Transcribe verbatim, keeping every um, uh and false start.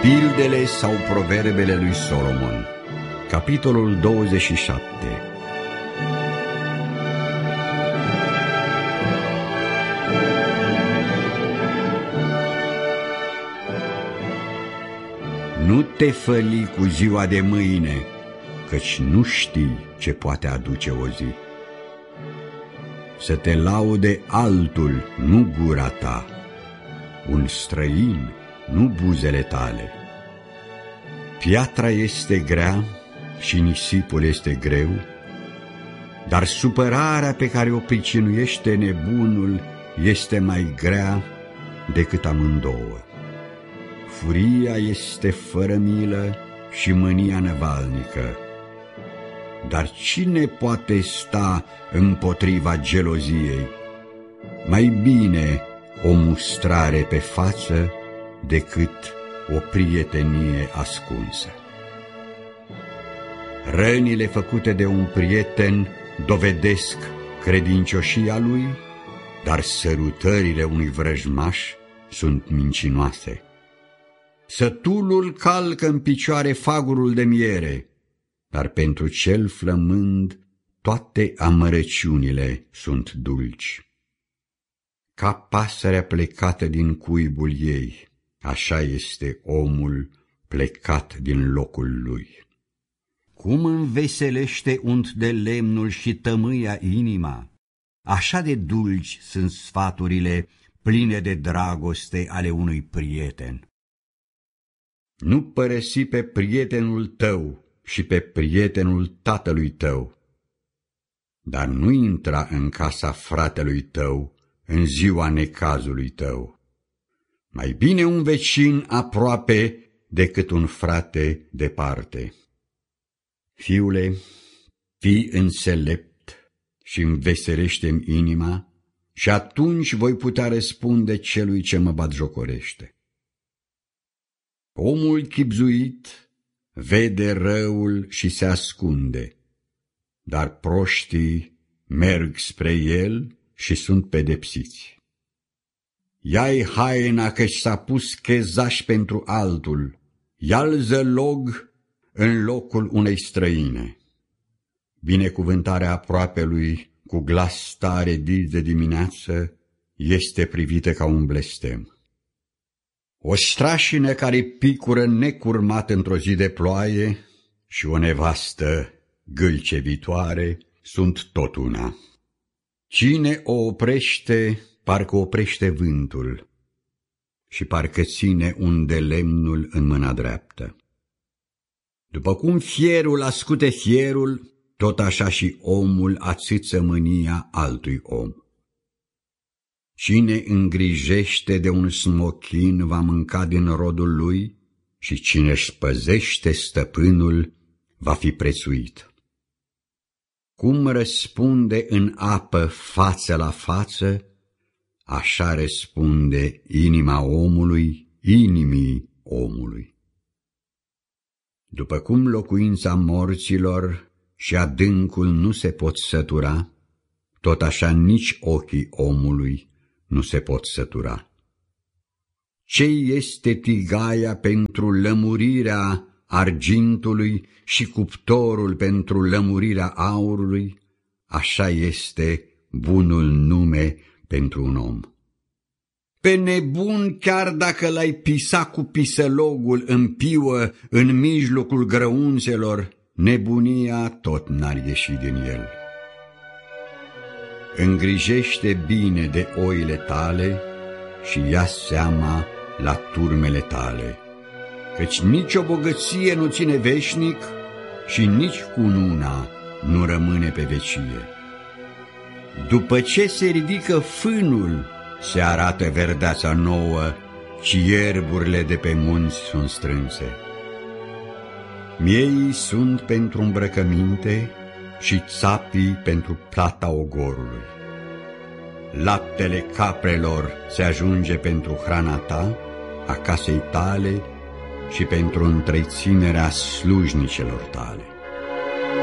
Pildele sau proverbele lui Solomon, capitolul douăzeci și șapte. Nu te făli cu ziua de mâine, căci nu știi ce poate aduce o zi. Să te laude altul, nu gura ta, un străin, nu buzele tale. Piatra este grea și nisipul este greu, dar supărarea pe care o pricinuiește nebunul este mai grea decât amândouă. Furia este fără milă și mânia năvalnică, dar cine poate sta împotriva geloziei? Mai bine o mustrare pe față decât o prietenie ascunsă. Rănile făcute de un prieten dovedesc credincioșia lui, dar sărutările unui vrăjmaș sunt mincinoase. Sătulul calcă în picioare fagurul de miere, dar pentru cel flămând toate amărăciunile sunt dulci. Ca pasărea plecată din cuibul ei, așa este omul plecat din locul lui. Cum înveselește unt de lemnul și tămâia inima, așa de dulci sunt sfaturile pline de dragoste ale unui prieten. Nu părăsi pe prietenul tău și pe prietenul tatălui tău, dar nu intra în casa fratelui tău în ziua necazului tău. Mai bine un vecin aproape decât un frate departe. Fiule, fii înțelept și înveselește-mi inima, și atunci voi putea răspunde celui ce mă batjocorește. Omul chibzuit vede răul și se ascunde, dar proștii merg spre el și sunt pedepsiți. Ia-i haina că-și s-a pus chezaș pentru altul, ia-l zălog în locul unei străine. Binecuvântarea aproapelui cu glas tare dis de dimineață este privită ca un blestem. O strașină care picură necurmat într-o zi de ploaie și o nevastă gâlcevitoare sunt tot una. Cine o oprește, parcă oprește vântul și parcă ține un de lemnul în mâna dreaptă. După cum fierul ascute fierul, tot așa și omul ațâță mânia altui om. Cine îngrijește de un smochin va mânca din rodul lui și cine își păzește stăpânul va fi prețuit. Cum răspunde în apă față la față, așa răspunde inima omului inimii omului. După cum locuința morților și adâncul nu se pot sătura, tot așa nici ochii omului nu se pot sătura. Ce este tigaia pentru lămurirea argintului și cuptorul pentru lămurirea aurului, așa este bunul nume pentru un om. Pe nebun, chiar dacă l-ai pisa cu pisălogul în piuă în mijlocul grăunțelor, nebunia tot n-ar ieși din el. Îngrijește bine de oile tale și ia seama la turmele tale, căci nici o bogăție nu ține veșnic și nici cununa nu rămâne pe vecie. După ce se ridică fânul, se arată verdeața nouă și ierburile de pe munți sunt strânse. Mieii sunt pentru îmbrăcăminte și țapii pentru plata ogorului. Laptele caprelor se ajunge pentru hrana ta, a casei tale și pentru întreținerea slujnicelor tale.